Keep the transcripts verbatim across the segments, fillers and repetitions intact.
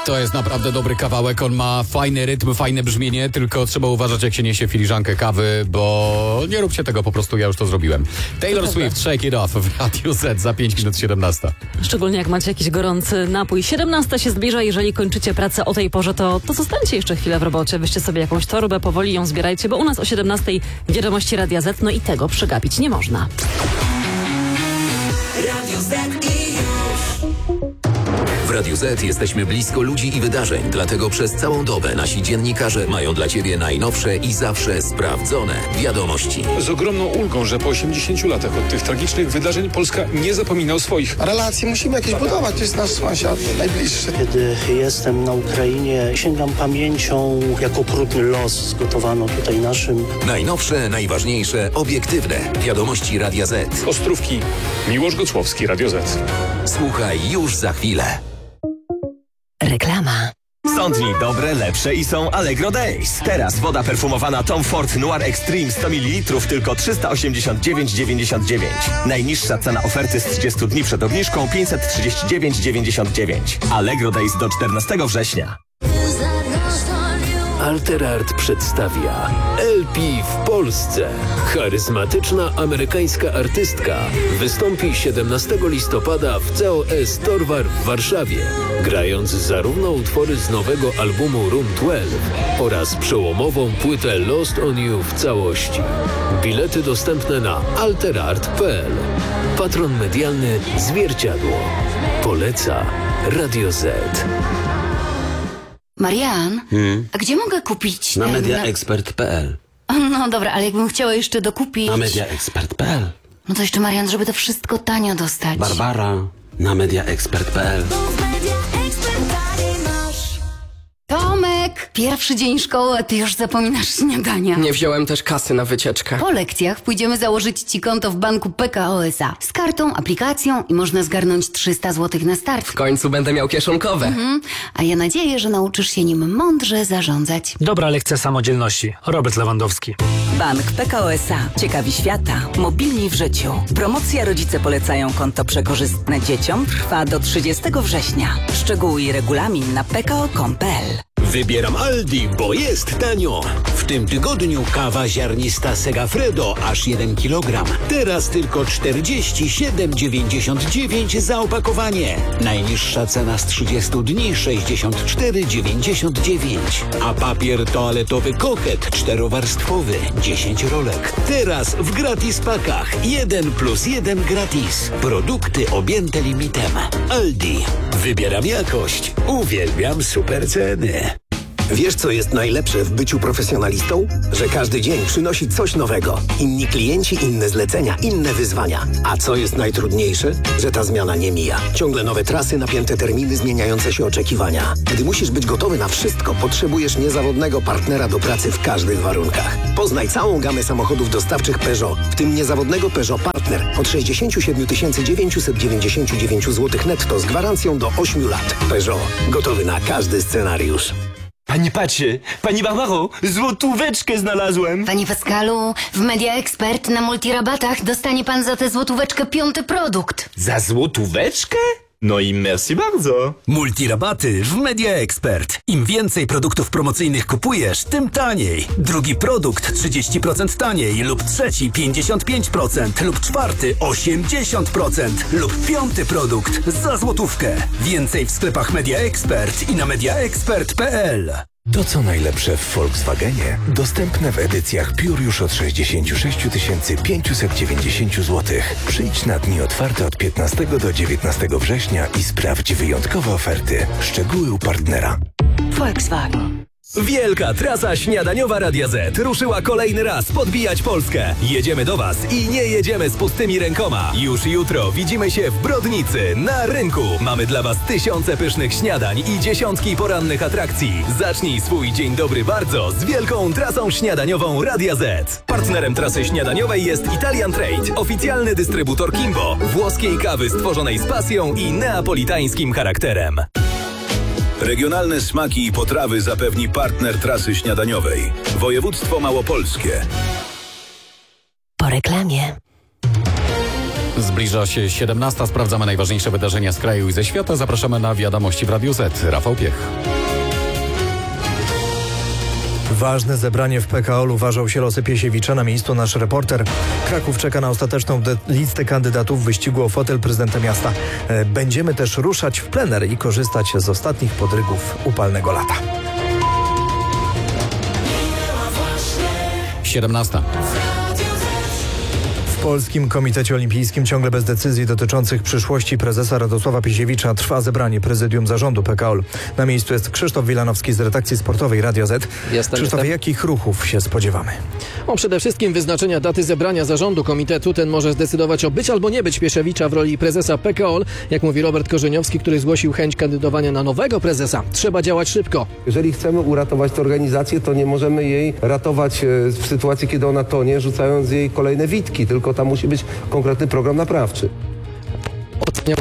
To jest naprawdę dobry kawałek, on ma fajny rytm, fajne brzmienie, tylko trzeba uważać, jak się niesie filiżankę kawy, bo nie róbcie tego po prostu, ja już to zrobiłem. Taylor to Swift, Shake It Off w Radiu Z za pięć minut siedemnasta. Szczególnie jak macie jakiś gorący napój. siedemnasta się zbliża, jeżeli kończycie pracę o tej porze, to, to zostańcie jeszcze chwilę w robocie, weźcie sobie jakąś torbę, powoli ją zbierajcie, bo u nas o siedemnastej wiadomości Radia Z, no i tego przegapić nie można. Radio Z i już. W Radiu Z jesteśmy blisko ludzi i wydarzeń, dlatego przez całą dobę nasi dziennikarze mają dla Ciebie najnowsze i zawsze sprawdzone wiadomości. Z ogromną ulgą, że po osiemdziesięciu latach od tych tragicznych wydarzeń Polska nie zapomina o swoich. Relacje musimy jakieś budować, to jest nasz sąsiad najbliższy. Kiedy jestem na Ukrainie, sięgam pamięcią, jak okrutny los zgotowano tutaj naszym. Najnowsze, najważniejsze, obiektywne wiadomości Radia Z. Ostrówki, Miłosz Gocłowski, Radio Z. Słuchaj już za chwilę. Reklama. Są dni dobre, lepsze i są Allegro Days. Teraz woda perfumowana Tom Ford Noir Extreme sto mililitrów tylko trzysta osiemdziesiąt dziewięć dziewięćdziesiąt dziewięć. Najniższa cena oferty z trzydziestu dni przed obniżką pięćset trzydzieści dziewięć dziewięćdziesiąt dziewięć. Allegro Days do czternastego września. Alterart przedstawia L P w Polsce. Charyzmatyczna amerykańska artystka wystąpi siedemnastego listopada w C O S Torwar w Warszawie, grając zarówno utwory z nowego albumu Room dwanaście oraz przełomową płytę Lost on You w całości. Bilety dostępne na alterart kropka p l. Patron medialny Zwierciadło. Poleca Radio Z. Marian, Hmm? a gdzie mogę kupić... Na ten... mediaexpert kropka p l. No dobra, ale jakbym chciała jeszcze dokupić... Na mediaexpert kropka p l. No to jeszcze, Marian, żeby to wszystko tanio dostać. Barbara, na mediaexpert kropka p l. Tomek, pierwszy dzień szkoły, a ty już zapominasz śniadania. Nie wziąłem też kasy na wycieczkę. Po lekcjach pójdziemy założyć ci konto w banku P K O S A. Z kartą, aplikacją i można zgarnąć trzysta złotych na start. W końcu będę miał kieszonkowe. Mhm. A ja nadzieję, że nauczysz się nim mądrze zarządzać. Dobra lekcja samodzielności. Robert Lewandowski. Bank P K O S A. Ciekawi świata. Mobilni w życiu. Promocja Rodzice polecają konto przekorzystne dzieciom trwa do trzydziestego września. Szczegóły i regulamin na p k o kropka com kropka p l. Wybieram Aldi, bo jest tanio. W tym tygodniu kawa ziarnista Segafredo aż jeden kilogram. Teraz tylko czterdzieści siedem dziewięćdziesiąt dziewięć za opakowanie. Najniższa cena z trzydziestu dni sześćdziesiąt cztery dziewięćdziesiąt dziewięć. A papier toaletowy Koket czterowarstwowy dziesięć rolek. Teraz w gratis pakach. jeden plus jeden gratis. Produkty objęte limitem. Aldi. Wybieram jakość. Uwielbiam super ceny. Wiesz, co jest najlepsze w byciu profesjonalistą? Że każdy dzień przynosi coś nowego. Inni klienci, inne zlecenia, inne wyzwania. A co jest najtrudniejsze? Że ta zmiana nie mija. Ciągle nowe trasy, napięte terminy, zmieniające się oczekiwania. Gdy musisz być gotowy na wszystko, potrzebujesz niezawodnego partnera do pracy w każdych warunkach. Poznaj całą gamę samochodów dostawczych Peugeot, w tym niezawodnego Peugeot Partner od sześćdziesiąt siedem tysięcy dziewięćset dziewięćdziesiąt dziewięć złotych netto z gwarancją do ośmiu lat. Peugeot. Gotowy na każdy scenariusz. Panie Pacie, pani Barbaro, złotóweczkę znalazłem. Panie Pascalu, w Media Expert na multirabatach dostanie pan za tę złotóweczkę piąty produkt. Za złotóweczkę? No i merci bardzo. Multirabaty w Media Expert. Im więcej produktów promocyjnych kupujesz, tym taniej. Drugi produkt trzydzieści procent taniej lub trzeci pięćdziesiąt pięć procent lub czwarty osiemdziesiąt procent lub piąty produkt za złotówkę. Więcej w sklepach Media Expert i na mediaexpert kropka p l. To co najlepsze w Volkswagenie dostępne w edycjach Pure już od sześćdziesiąt sześć tysięcy pięćset dziewięćdziesiąt złotych. Przyjdź na dni otwarte od piętnastego do dziewiętnastego września i sprawdź wyjątkowe oferty. Szczegóły u partnera. Volkswagen. Wielka trasa śniadaniowa Radia Z ruszyła kolejny raz podbijać Polskę. Jedziemy do Was i nie jedziemy z pustymi rękoma. Już jutro widzimy się w Brodnicy, na rynku. Mamy dla Was tysiące pysznych śniadań i dziesiątki porannych atrakcji. Zacznij swój dzień dobry bardzo z wielką trasą śniadaniową Radia Z. Partnerem trasy śniadaniowej jest Italian Trade, oficjalny dystrybutor Kimbo, włoskiej kawy stworzonej z pasją i neapolitańskim charakterem. Regionalne smaki i potrawy zapewni partner trasy śniadaniowej. Województwo Małopolskie. Po reklamie. Zbliża się siedemnasta. Sprawdzamy najważniejsze wydarzenia z kraju i ze świata. Zapraszamy na wiadomości w Radiu Z. Rafał Piech. Ważne zebranie w P K O L uważał się losy Piesiewicza. Na miejscu nasz reporter. Kraków czeka na ostateczną de- listę kandydatów w wyścigu o fotel prezydenta miasta. E, będziemy też ruszać w plener i korzystać z ostatnich podrygów upalnego lata. siedemnasta. W Polskim Komitecie Olimpijskim ciągle bez decyzji dotyczących przyszłości prezesa Radosława Piesiewicza trwa zebranie prezydium zarządu P K O L. Na miejscu jest Krzysztof Wilanowski z redakcji sportowej Radia Z. Jestem, Krzysztof, jestem. jakich ruchów się spodziewamy? O, przede wszystkim wyznaczenia daty zebrania zarządu komitetu. Ten może zdecydować o być albo nie być Piesiewicza w roli prezesa P K O L. Jak mówi Robert Korzeniowski, który zgłosił chęć kandydowania na nowego prezesa. Trzeba działać szybko. Jeżeli chcemy uratować tę organizację, to nie możemy jej ratować w sytuacji, kiedy ona tonie, rzucając jej kolejne witki, tylko tam musi być konkretny program naprawczy. Oceniał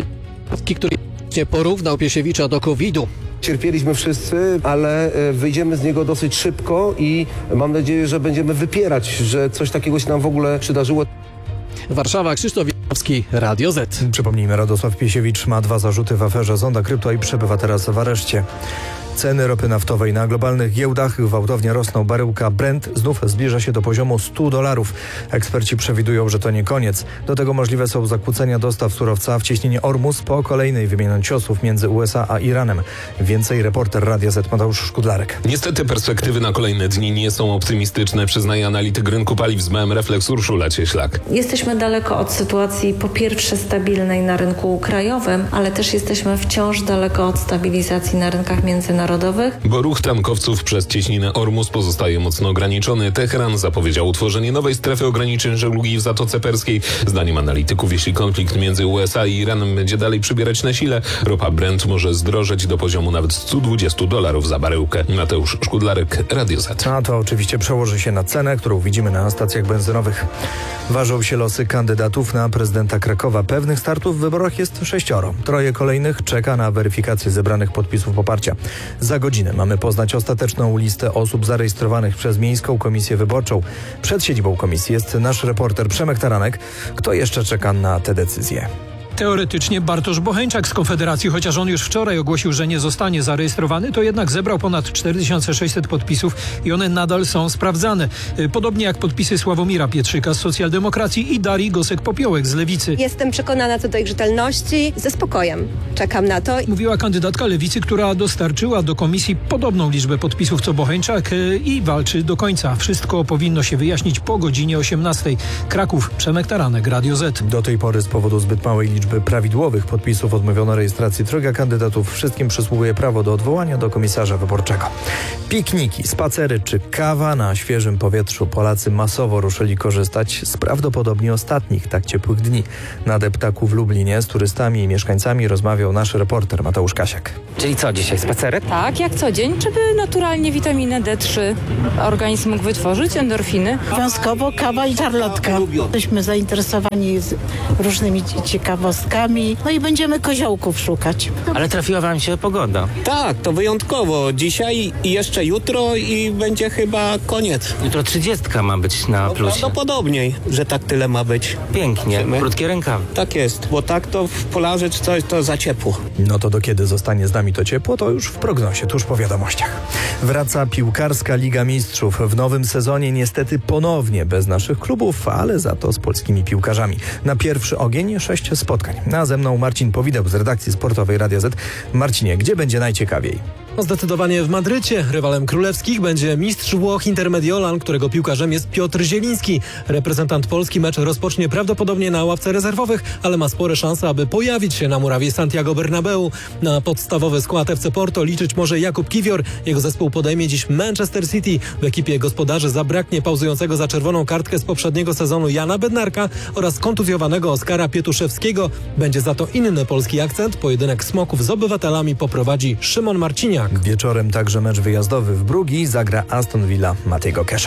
który porównał Piesiewicza do kowida. Cierpieliśmy wszyscy, ale wyjdziemy z niego dosyć szybko i mam nadzieję, że będziemy wypierać, że coś takiego się nam w ogóle przydarzyło. Warszawa, Krzysztof Wilanowski, Radio Z. Przypomnijmy, Radosław Piesiewicz ma dwa zarzuty w aferze Zonda Krypto i przebywa teraz w areszcie. Ceny ropy naftowej na globalnych giełdach gwałtownie rosną. Baryłka Brent znów zbliża się do poziomu stu dolarów. Eksperci przewidują, że to nie koniec. Do tego możliwe są zakłócenia dostaw surowca w cieśninie Ormus po kolejnej wymianie ciosów między U S A a Iranem. Więcej reporter Radia Z Mateusz Szkudlarek. Niestety perspektywy na kolejne dni nie są optymistyczne, przyznaje analityk rynku paliw z B M Reflex Urszula Cieślak. Jesteśmy daleko od sytuacji po pierwsze stabilnej na rynku krajowym, ale też jesteśmy wciąż daleko od stabilizacji na rynkach międzynarodowych. Bo ruch tankowców przez cieśninę Ormus pozostaje mocno ograniczony. Teheran zapowiedział utworzenie nowej strefy ograniczeń żeglugi w Zatoce Perskiej. Zdaniem analityków, jeśli konflikt między U S A i Iranem będzie dalej przybierać na sile, ropa Brent może zdrożeć do poziomu nawet stu dwudziestu dolarów za baryłkę. Mateusz Szkudlarek, Radio Z. A to oczywiście przełoży się na cenę, którą widzimy na stacjach benzynowych. Ważą się losy kandydatów na prezydenta Krakowa. Pewnych startów w wyborach jest sześcioro. Troje kolejnych czeka na weryfikację zebranych podpisów poparcia. Za godzinę mamy poznać ostateczną listę osób zarejestrowanych przez Miejską Komisję Wyborczą. Przed siedzibą komisji jest nasz reporter Przemek Taranek. Kto jeszcze czeka na te decyzje? Teoretycznie Bartosz Bocheńczak z Konfederacji, chociaż on już wczoraj ogłosił, że nie zostanie zarejestrowany, to jednak zebrał ponad cztery tysiące sześćset podpisów i one nadal są sprawdzane. Podobnie jak podpisy Sławomira Pietrzyka z Socjaldemokracji i Darii Gosek-Popiołek z Lewicy. Jestem przekonana co do ich rzetelności, ze spokojem czekam na to. Mówiła kandydatka Lewicy, która dostarczyła do komisji podobną liczbę podpisów co Bocheńczak i walczy do końca. Wszystko powinno się wyjaśnić po godzinie osiemnastej. Kraków, Przemek Taranek, Radio Z. Do tej pory z powodu zbyt małej liczby prawidłowych podpisów odmówiono rejestracji trojga kandydatów. Wszystkim przysługuje prawo do odwołania do komisarza wyborczego. Pikniki, spacery czy kawa na świeżym powietrzu. Polacy masowo ruszyli korzystać z prawdopodobnie ostatnich tak ciepłych dni. Na deptaku w Lublinie z turystami i mieszkańcami rozmawiał nasz reporter Mateusz Kasiak. Czyli co dzisiaj, spacery? Tak, jak co dzień, żeby naturalnie witaminę D trzy organizm mógł wytworzyć, endorfiny. Wiązkowo kawa i szarlotka. Jesteśmy zainteresowani z różnymi ciekawostkami. No i będziemy koziołków szukać. Ale trafiła wam się pogoda. Tak, to wyjątkowo. Dzisiaj i jeszcze jutro i będzie chyba koniec. Jutro trzydziestka ma być na no, plusie. Prawdopodobniej, że tak tyle ma być. Pięknie, Chcemy? Krótkie rękawy. Tak jest, bo tak to w polarze czy coś to za ciepło. No to do kiedy zostanie z nami to ciepło, to już w prognozie, tuż po wiadomościach. Wraca piłkarska Liga Mistrzów. W nowym sezonie niestety ponownie bez naszych klubów, ale za to z polskimi piłkarzami. Na pierwszy ogień sześć spotkań. A ze mną Marcin Powideł z redakcji sportowej Radia Z. Marcinie, gdzie będzie najciekawiej? No zdecydowanie w Madrycie. Rywalem królewskich będzie mistrz Włoch Intermediolan, którego piłkarzem jest Piotr Zieliński. Reprezentant Polski mecz rozpocznie prawdopodobnie na ławce rezerwowych, ale ma spore szanse, aby pojawić się na murawie Santiago Bernabeu. Na podstawowy skład F C Porto liczyć może Jakub Kiwior. Jego zespół podejmie dziś Manchester City. W ekipie gospodarzy zabraknie pauzującego za czerwoną kartkę z poprzedniego sezonu Jana Bednarka oraz kontuzjowanego Oskara Pietuszewskiego. Będzie za to inny polski akcent. Pojedynek Smoków z Obywatelami poprowadzi Szymon Marciniak. Wieczorem także mecz wyjazdowy w Brugi zagra Aston Villa Matego Kesza.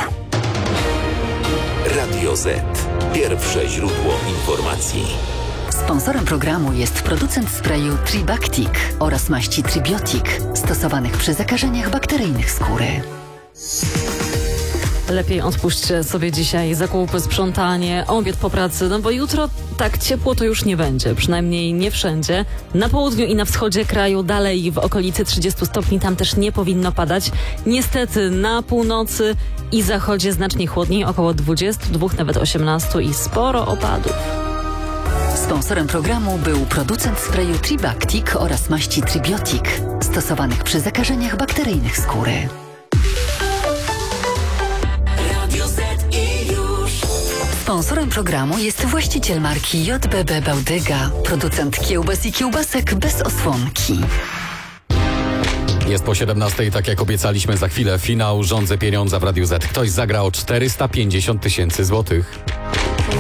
Radio Z. Pierwsze źródło informacji. Sponsorem programu jest producent sprayu Tribactic oraz maści Tribiotic stosowanych przy zakażeniach bakteryjnych skóry. lepiej odpuśćcie sobie dzisiaj zakupy, sprzątanie, obiad po pracy, no bo jutro tak ciepło to już nie będzie, przynajmniej nie wszędzie. Na południu i na wschodzie kraju dalej w okolicy trzydziestu stopni, tam też nie powinno padać. Niestety na północy i zachodzie znacznie chłodniej, około dwudziestu dwóch, nawet osiemnastu i sporo opadów. Sponsorem programu był producent sprayu Tribactic oraz maści Tribiotic, stosowanych przy zakażeniach bakteryjnych skóry. Sponsorem programu jest właściciel marki J B B Bałdyga, producent kiełbas i kiełbasek bez osłonki. Jest po siedemnastej, tak jak obiecaliśmy, za chwilę finał Rządzę Pieniądza w Radiu Z. Ktoś zagra o czterysta pięćdziesiąt tysięcy złotych.